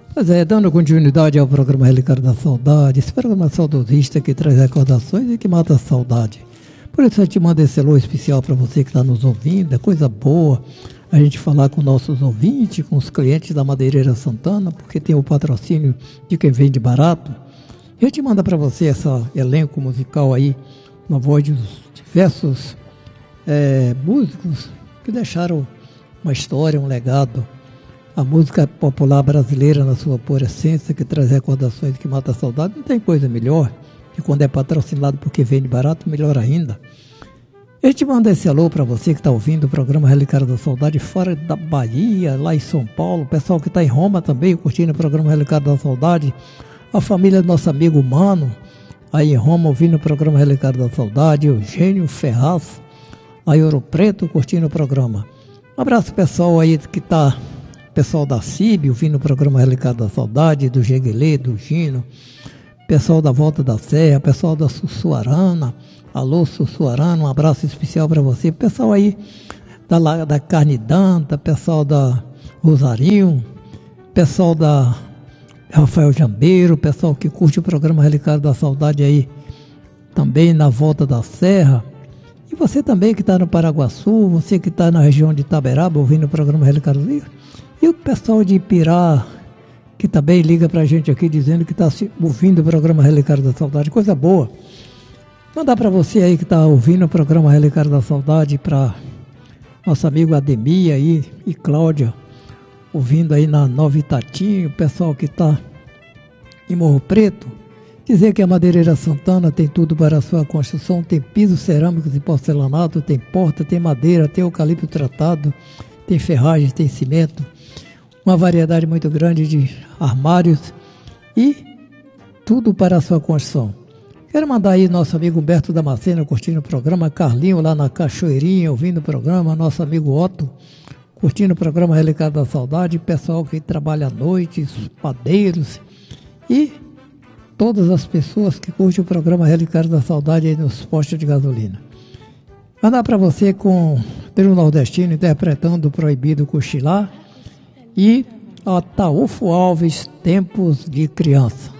Pois é, dando continuidade ao programa Relicário da Saudade, esse programa saudosista que traz recordações e que mata a saudade. Por isso a gente manda esse alô especial para você que está nos ouvindo, é coisa boa a gente falar com nossos ouvintes, com os clientes da Madeireira Santana, porque tem o patrocínio de quem vende barato. E a gente manda para você esse elenco musical aí, na voz dos diversos músicos que deixaram uma história, um legado. A música popular brasileira na sua pura essência, que traz recordações, que mata a saudade, não tem coisa melhor. E quando é patrocinado porque vende barato, melhor ainda. A gente manda esse alô para você que está ouvindo o programa Relicário da Saudade fora da Bahia, lá em São Paulo, o pessoal que está em Roma também, curtindo o programa Relicário da Saudade, a família do nosso amigo Mano, aí em Roma, ouvindo o programa Relicário da Saudade, Eugênio Ferraz, aí Ouro Preto, curtindo o programa. Um abraço pessoal aí que está, pessoal da CIB, ouvindo o programa Relicário da Saudade, do Jeguelê, do Gino, pessoal da Volta da Serra, pessoal da Sussuarana, alô Sussuarana, um abraço especial para você, pessoal aí da Carne Danta, pessoal da Rosarinho, pessoal da Rafael Jambeiro, pessoal que curte o programa Relicário da Saudade aí, também na Volta da Serra, e você também que está no Paraguaçu, você que está na região de Itaberaba, ouvindo o programa Relicário da Saudade, e o pessoal de Ipirá, que também liga pra gente aqui dizendo que está ouvindo o programa Relicário da Saudade, coisa boa. Mandar para você aí que está ouvindo o programa Relicário da Saudade, para nosso amigo Ademir aí e Cláudia, ouvindo aí na Nova Itatinho, o pessoal que está em Morro Preto, dizer que a Madeireira Santana tem tudo para a sua construção, tem pisos cerâmicos e porcelanato, tem porta, tem madeira, tem eucalipto tratado, tem ferragens, tem cimento, uma variedade muito grande de armários e tudo para a sua construção. Quero mandar aí nosso amigo Humberto Damasceno curtindo o programa, Carlinho lá na Cachoeirinha ouvindo o programa, nosso amigo Otto curtindo o programa Relicário da Saudade, pessoal que trabalha à noite, os padeiros e todas as pessoas que curtem o programa Relicário da Saudade aí nos postos de gasolina. Mandar para você com Trio Nordestino interpretando o Proibido Cochilar e Ataúfo Alves, Tempos de Criança.